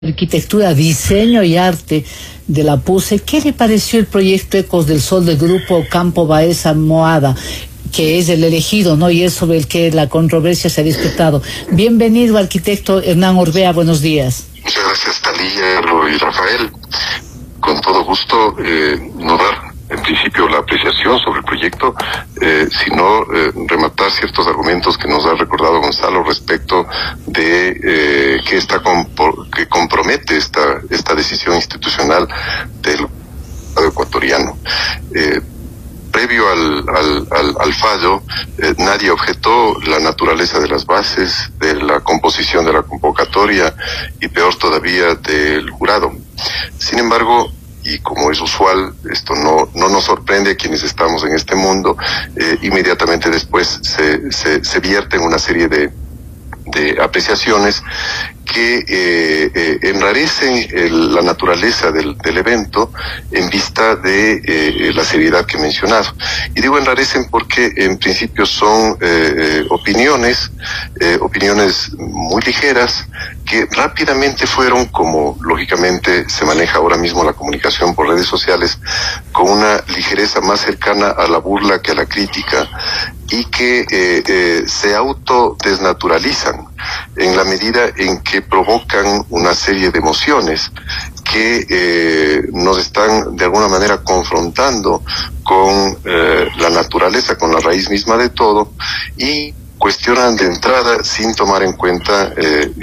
Arquitectura, Diseño y Arte de la PUCE. ¿Qué le pareció el proyecto Ecos del Sol del grupo Campo Baeza Moada, que es el elegido, ¿no? Y es sobre el que la controversia se ha disputado? Bienvenido, arquitecto Hernán Orbea, buenos días. Muchas gracias, Talía y Rafael. Con todo gusto, no dar en principio la apreciación sobre el proyecto, sino rematar ciertos argumentos que nos ha recordado Gonzalo respecto de que compromete esta decisión institucional del Estado ecuatoriano. Previo al fallo, nadie objetó la naturaleza de las bases, de la composición de la convocatoria y peor todavía del jurado. Sin embargo, y como es usual, esto no nos sorprende a quienes estamos en este mundo, inmediatamente después se vierten una serie de apreciaciones que enrarecen la naturaleza del evento en vista de la seriedad que he mencionado. Y digo enrarecen porque en principio son opiniones muy ligeras que rápidamente fueron, como lógicamente se maneja ahora mismo la comunicación por redes sociales, con una ligereza más cercana a la burla que a la crítica, y que se autodesnaturalizan en la medida en que provocan una serie de emociones que nos están de alguna manera confrontando con la naturaleza, con la raíz misma de todo, y cuestionan de entrada sin tomar en cuenta,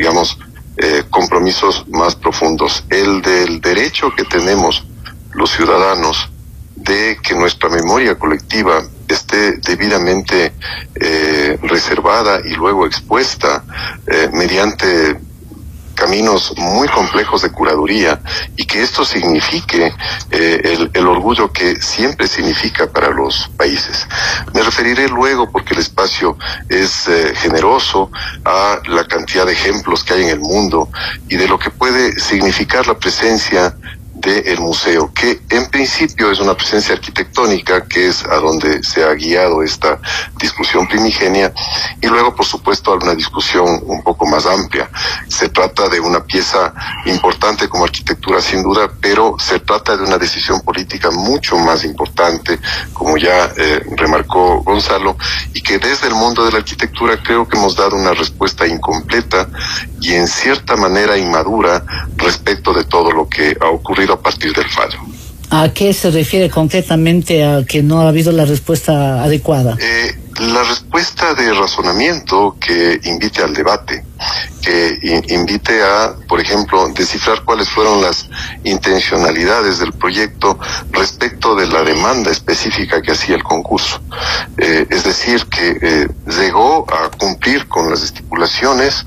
compromisos más profundos. El del derecho que tenemos los ciudadanos de que nuestra memoria colectiva esté debidamente reservada y luego expuesta mediante caminos muy complejos de curaduría, y que esto signifique el orgullo que siempre significa para los países. Me referiré luego, porque el espacio es generoso, a la cantidad de ejemplos que hay en el mundo y de lo que puede significar la presencia del museo, que en principio es una presencia arquitectónica, que es a donde se ha guiado esta discusión primigenia, y luego, por supuesto, una discusión un poco más amplia. Se trata de una pieza importante como arquitectura, sin duda, pero se trata de una decisión política mucho más importante, como ya remarcó Gonzalo, y que desde el mundo de la arquitectura creo que hemos dado una respuesta incompleta y en cierta manera inmadura respecto de todo lo que ha ocurrido a partir del fallo. ¿A qué se refiere concretamente a que no ha habido la respuesta adecuada? La respuesta de razonamiento que invite al debate, que invite a, por ejemplo, descifrar cuáles fueron las intencionalidades del proyecto respecto de la demanda específica que hacía el concurso. Es decir, que llegó a cumplir con las estipulaciones,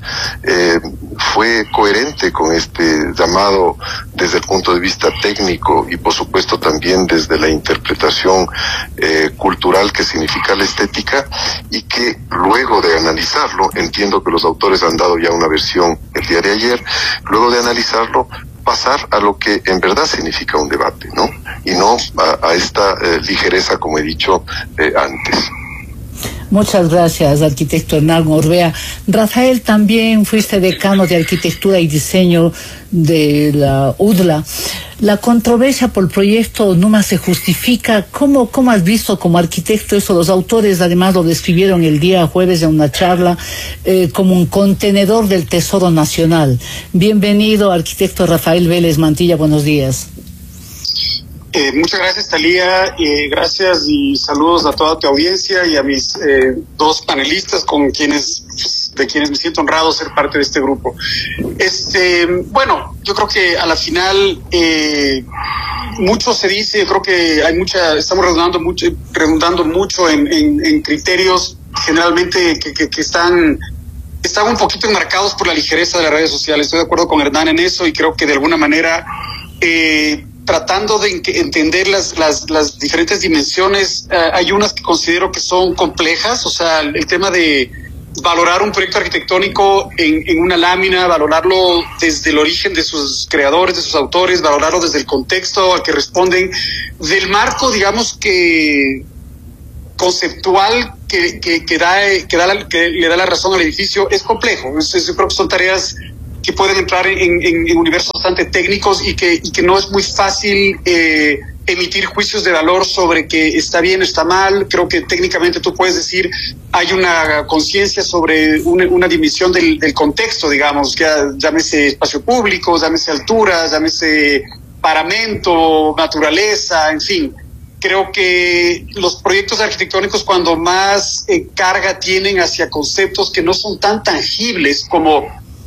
fue coherente con este llamado desde el punto de vista técnico y por supuesto también desde la interpretación cultural que significa la estética, y que luego de analizarlo, entiendo que los autores han dado ya una versión el día de ayer, luego de analizarlo, pasar a lo que en verdad significa un debate, ¿no? Y no a esta ligereza, como he dicho antes. Muchas gracias, arquitecto Hernán Orbea. Rafael, también fuiste decano de Arquitectura y Diseño de la UDLA. La controversia por el proyecto Numa se justifica. ¿Cómo has visto como arquitecto eso? Los autores además lo describieron el día jueves en una charla como un contenedor del Tesoro Nacional. Bienvenido, arquitecto Rafael Vélez Mantilla, buenos días. Muchas gracias, Talía, gracias y saludos a toda tu audiencia y a mis dos panelistas de quienes me siento honrado ser parte de este grupo. Bueno, yo creo que a la final mucho se dice, yo creo que estamos redundando mucho en criterios generalmente que están un poquito enmarcados por la ligereza de las redes sociales. Estoy de acuerdo con Hernán en eso, y creo que de alguna manera tratando de entender las diferentes dimensiones, hay unas que considero que son complejas, o sea, el tema de valorar un proyecto arquitectónico en una lámina, valorarlo desde el origen de sus creadores, de sus autores, valorarlo desde el contexto al que responden, del marco, digamos, que conceptual que le da la razón al edificio, es complejo. Yo creo que son tareas que pueden entrar en universos bastante técnicos y que no es muy fácil emitir juicios de valor sobre que está bien o está mal. Creo que técnicamente tú puedes decir hay una conciencia sobre una dimensión del contexto, digamos, que llámese espacio público, llámese altura, llámese paramento, naturaleza, en fin. Creo que los proyectos arquitectónicos, cuando más carga tienen hacia conceptos que no son tan tangibles como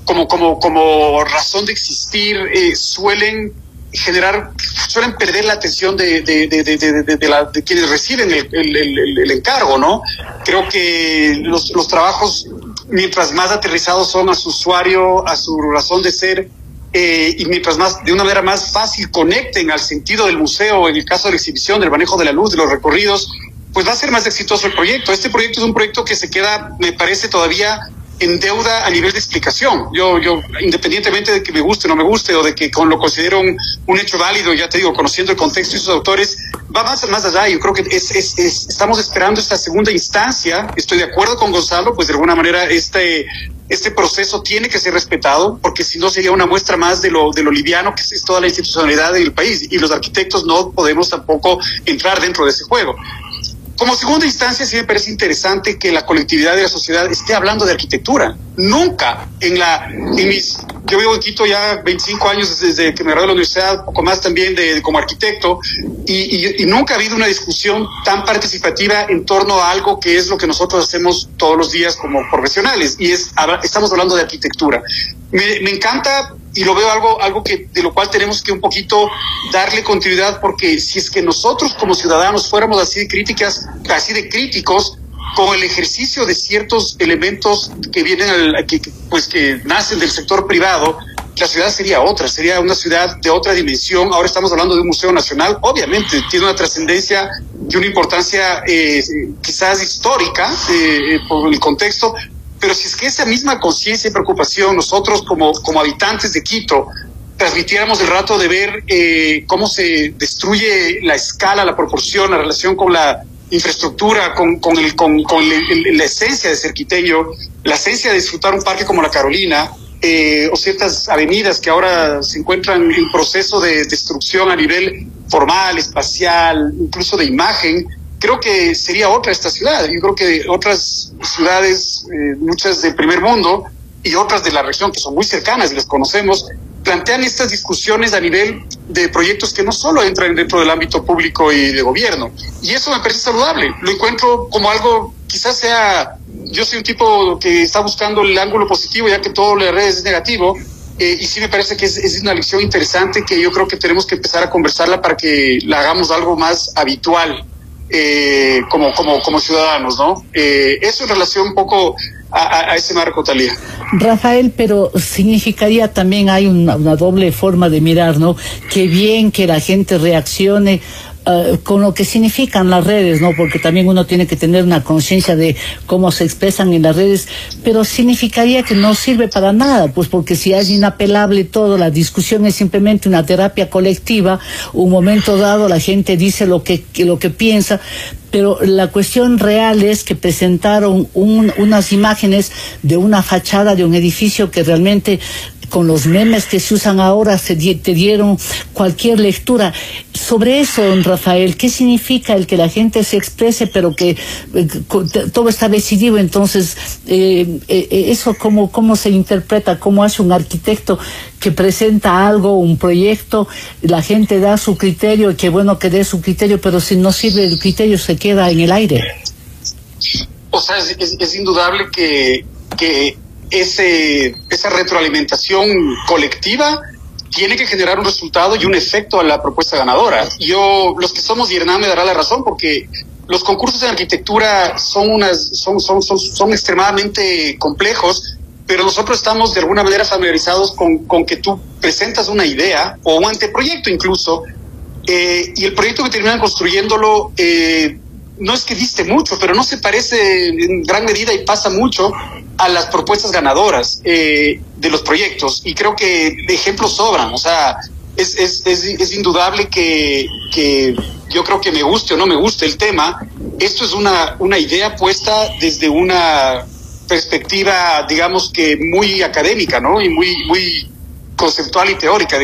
razón de existir, suelen perder la atención de quienes reciben el encargo, ¿no? Creo que los trabajos, mientras más aterrizados son a su usuario, a su razón de ser, y mientras más, de una manera más fácil, conecten al sentido del museo, en el caso de la exhibición, del manejo de la luz, de los recorridos, pues va a ser más exitoso el proyecto. Este proyecto es un proyecto que se queda, me parece, todavía en deuda a nivel de explicación. Yo independientemente de que me guste o no me guste, o de que lo considero un hecho válido, ya te digo, conociendo el contexto y sus autores, va más allá. Yo creo que estamos esperando esta segunda instancia. Estoy de acuerdo con Gonzalo, pues de alguna manera este proceso tiene que ser respetado, porque si no sería una muestra más de lo liviano que es toda la institucionalidad del país, y los arquitectos no podemos tampoco entrar dentro de ese juego. Como segunda instancia, sí me parece interesante que la colectividad de la sociedad esté hablando de arquitectura. Nunca yo vivo en Quito ya 25 años desde que me gradué de la universidad, poco más también como arquitecto, y nunca ha habido una discusión tan participativa en torno a algo que es lo que nosotros hacemos todos los días como profesionales, y estamos hablando de arquitectura. Me encanta, y lo veo algo de lo cual tenemos que un poquito darle continuidad, porque si es que nosotros como ciudadanos fuéramos así de críticos con el ejercicio de ciertos elementos que vienen que nacen del sector privado, la ciudad sería otra, sería una ciudad de otra dimensión. Ahora estamos hablando de un museo nacional, obviamente tiene una trascendencia y una importancia quizás histórica por el contexto, pero si es que esa misma conciencia y preocupación nosotros como habitantes de Quito transmitiéramos el rato de ver cómo se destruye la escala, la proporción, la relación con la infraestructura, con la esencia de ser quiteño, la esencia de disfrutar un parque como la Carolina, o ciertas avenidas que ahora se encuentran en proceso de destrucción a nivel formal, espacial, incluso de imagen, creo que sería otra esta ciudad. Yo creo que otras ciudades, muchas del primer mundo y otras de la región que son muy cercanas y las conocemos, plantean estas discusiones a nivel de proyectos que no solo entran dentro del ámbito público y de gobierno. Y eso me parece saludable. Lo encuentro como algo, quizás sea, yo soy un tipo que está buscando el ángulo positivo, ya que todo en las redes es negativo, y sí me parece que es una lección interesante que yo creo que tenemos que empezar a conversarla para que la hagamos algo más habitual como ciudadanos, ¿no? Eso en relación un poco a ese marco, Talía. Rafael, pero significaría también, hay una doble forma de mirar, ¿no? Qué bien que la gente reaccione con lo que significan las redes, ¿no? Porque también uno tiene que tener una conciencia de cómo se expresan en las redes, pero significaría que no sirve para nada, pues porque si es inapelable todo, la discusión es simplemente una terapia colectiva, un momento dado la gente dice lo que piensa, pero la cuestión real es que presentaron unas imágenes de una fachada de un edificio que realmente, con los memes que se usan ahora, te dieron cualquier lectura. Sobre eso, don Rafael, ¿qué significa el que la gente se exprese, pero que todo está decidido? Entonces, eso ¿cómo se interpreta? ¿Cómo hace un arquitecto que presenta algo, un proyecto, la gente da su criterio, y qué bueno que dé su criterio, pero si no sirve el criterio se queda en el aire? O sea, es indudable que esa retroalimentación colectiva tiene que generar un resultado y un efecto a la propuesta ganadora. Los que somos de Hernán me dará la razón, porque los concursos de arquitectura son extremadamente complejos, pero nosotros estamos de alguna manera familiarizados con que tú presentas una idea o un anteproyecto incluso, y el proyecto que terminan construyéndolo no es que diste mucho, pero no se parece en gran medida y pasa mucho a las propuestas ganadoras de los proyectos, y creo que ejemplos sobran. O sea, es indudable que yo creo que me guste o no me guste el tema, esto es una idea puesta desde una perspectiva, digamos que muy académica, ¿no? Y muy conceptual y teórica.